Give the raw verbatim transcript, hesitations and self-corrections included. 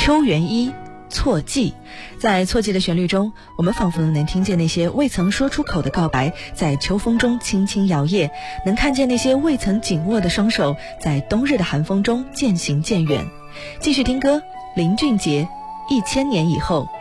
秋元一错记。在错记的旋律中，我们仿佛能听见那些未曾说出口的告白在秋风中轻轻摇曳，能看见那些未曾紧握的双手在冬日的寒风中渐行渐远。继续听歌，林俊杰，一千年以后。